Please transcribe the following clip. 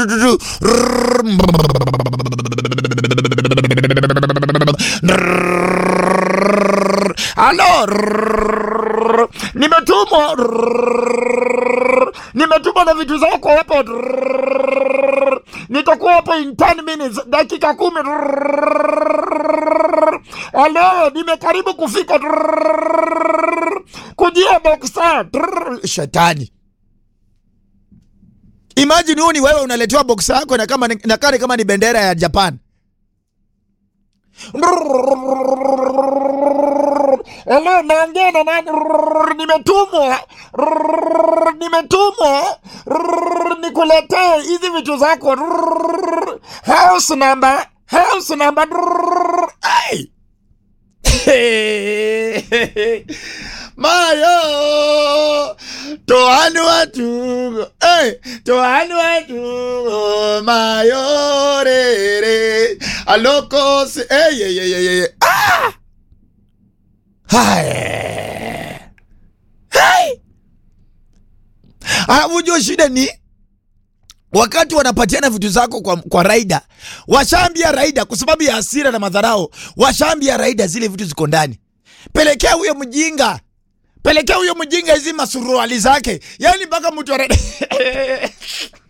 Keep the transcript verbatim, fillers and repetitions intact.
Alo, nimetumwa nimetumwa na vitu zako hapo, nitakuwa hapo in ten minutes, dakika kumi. Alo, nimekaribu kufika, kujia boxer. Shetani, imagine huyu ni wewe unaletewa boxer yako na kama na kale kama ni bendera ya Japan. Hello, naongea na nani? Nimetumwa nimetumwa nikuletee hizi vitu zako, house number house number. Hey. Mayo toani watu, hey, toani watu mayo rere aloko se, hey, hey, hey, hey. Ah! Hai. Hai. Ah, unajua shida ni wakati wanapatiana vitu zako kwa, kwa Raida, washaambia Raida kwa sababu ya hasira na madharau, washaambia Raida zile vitu ziko ndani. Pelekea huyo mjinga. Pelekea huyo mjinga hizi masuruali zake. Yaani mpaka mtu wa